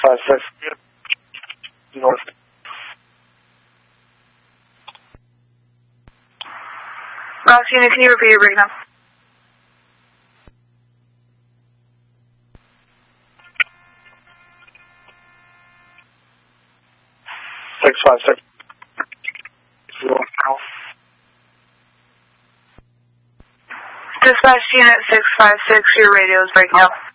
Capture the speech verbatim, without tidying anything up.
five six. North. Roxina, can you repeat your breakdown? six five six. Dispatch unit six five six, your radio is breaking up.